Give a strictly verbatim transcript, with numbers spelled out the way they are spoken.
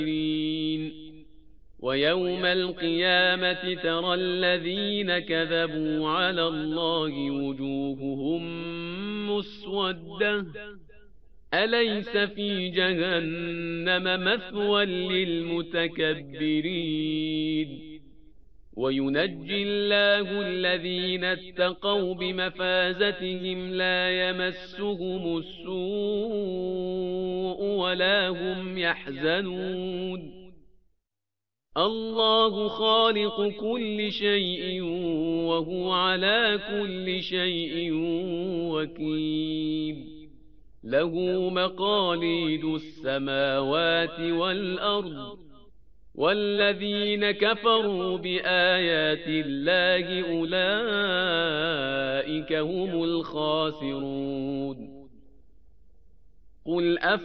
ويوم القيامة ترى الذين كذبوا على الله وجوههم مسودة أليس في جهنم مثوى للمتكبرين وينجي الله الذين اتقوا بمفازتهم لا يمسهم السوء ولا هم يحزنون الله خالق كل شيء وهو على كل شيء وكيل له مقاليد السماوات والأرض والذين كفروا بآيات الله أولئك هم الخاسرون قل